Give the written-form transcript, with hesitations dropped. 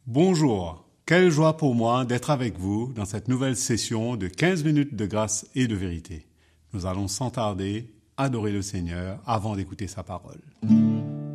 Bonjour, quelle joie pour moi d'être avec vous dans cette nouvelle session de 15 minutes de grâce et de vérité. Nous allons sans tarder adorer le Seigneur avant d'écouter sa parole.